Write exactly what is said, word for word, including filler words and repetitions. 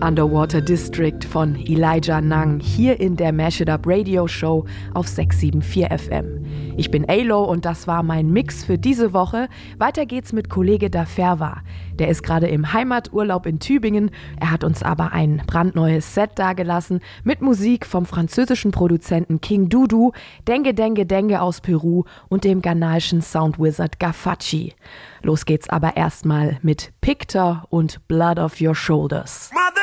Underwater District von Elijah Nang hier in der Mash It Up Radio Show auf sechs sieben vier F M. Ich bin Alo und das war mein Mix für diese Woche. Weiter geht's mit Kollege Daferwa. Der ist gerade im Heimaturlaub in Tübingen. Er hat uns aber ein brandneues Set dagelassen mit Musik vom französischen Produzenten King Dudu, Dengue Dengue Dengue aus Peru und dem ghanaischen Soundwizard Gafachi. Los geht's aber erstmal mit Pictor und Blood of Your Shoulders. Mother